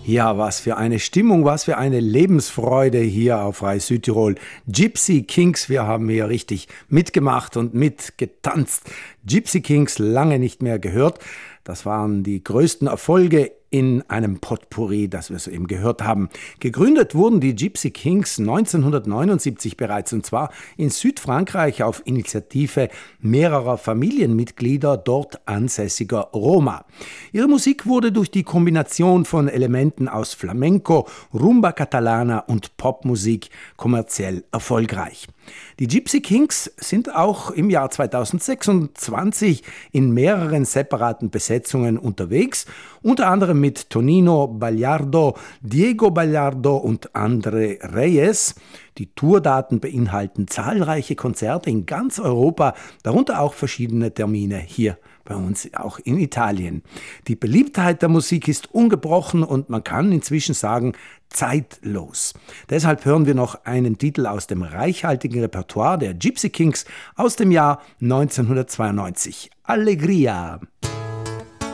Ja, was für eine Stimmung, was für eine Lebensfreude hier auf Freie Südtirol. Gypsy Kings, wir haben hier richtig mitgemacht und mitgetanzt. Gypsy Kings, lange nicht mehr gehört. Das waren die größten Erfolge in einem Potpourri, das wir soeben gehört haben. Gegründet wurden die Gypsy Kings 1979 bereits, und zwar in Südfrankreich auf Initiative mehrerer Familienmitglieder dort ansässiger Roma. Ihre Musik wurde durch die Kombination von Elementen aus Flamenco, Rumba Catalana und Popmusik kommerziell erfolgreich. Die Gypsy Kings sind auch im Jahr 2026 in mehreren separaten Besetzungen unterwegs, unter anderem mit Tonino Bagliardo, Diego Bagliardo und André Reyes. Die Tourdaten beinhalten zahlreiche Konzerte in ganz Europa, darunter auch verschiedene Termine hier bei uns, auch in Italien. Die Beliebtheit der Musik ist ungebrochen und man kann inzwischen sagen, zeitlos. Deshalb hören wir noch einen Titel aus dem reichhaltigen Repertoire der Gypsy Kings aus dem Jahr 1992. Allegria.